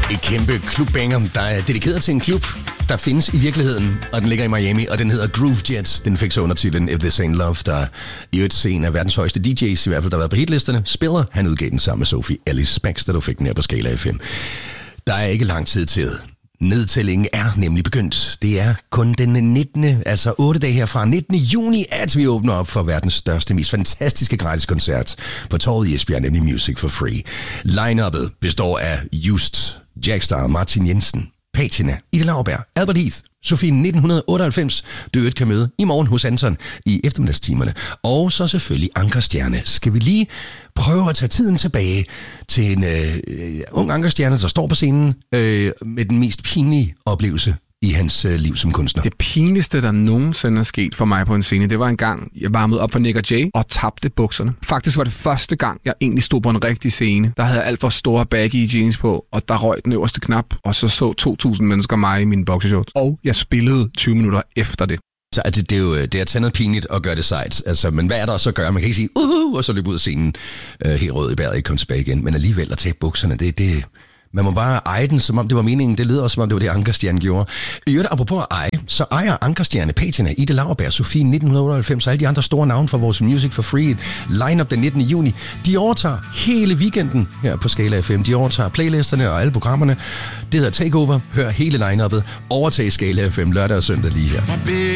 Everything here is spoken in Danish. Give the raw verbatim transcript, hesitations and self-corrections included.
Et kæmpe klubbanger, der er dedikeret til en klub, der findes i virkeligheden, og den ligger i Miami, og den hedder Groove Jets. Den fik så undertitlen If This Ain't Love, der i øvrigt en af verdens højeste D J's, i hvert fald der har været på hitlisterne, spiller. Han udgav den sammen med Sophie Ellis Baxter, du fik den her på Skala F M. Der er ikke lang tid til. Nedtællingen er nemlig begyndt. Det er kun den nittende, altså otte dage herfra, nittende juni, at vi åbner op for verdens største, mest fantastiske gratis koncert på torvet i Esbjerg, nemlig Music for Free. Line-uppet består af Just, Jackstar, Martin Jensen, Patina, Ida Lauberg, Albert Heath, Sofie nitten otteoghalvfems, du øvrigt kan møde i morgen hos Anton i eftermiddagstimerne. Og så selvfølgelig Ankerstjerne. Skal vi lige prøve at tage tiden tilbage til en øh, ung Ankerstjerne, der står på scenen øh, med den mest pinlige oplevelse i hans øh, liv som kunstner. Det pinligste, der nogensinde er sket for mig på en scene, det var en gang, jeg varmede op for Nick og Jay og tabte bukserne. Faktisk var det første gang, jeg egentlig stod på en rigtig scene. Der havde jeg alt for store baggy jeans på, og der røg den øverste knap, og så så to tusind mennesker mig i min boxershorts. Og jeg spillede tyve minutter efter det. Så altså, det er jo det er at tage noget pinligt og gøre det sejt. Altså, men hvad er der så at gøre? Man kan ikke sige, uhuh, og så løbe ud af scenen øh, helt rød i bæret og ikke komme tilbage igen. Men alligevel at tage bukserne, det det man må bare eje den, som om det var meningen. Det lyder også, som om det var det, Ankerstjerne gjorde. I øvrigt, apropos at eje, så ejer Ankerstjerne, Patina, Ida Lauberg, Sofie nitten otteoghalvfems og alle de andre store navne fra vores Music for Free line-up den nittende juni. De overtager hele weekenden her på Skala F M. De overtager playlisterne og alle programmerne. Det hedder Takeover. Hør hele line-uppet. Overtag Skala F M lørdag og søndag lige her.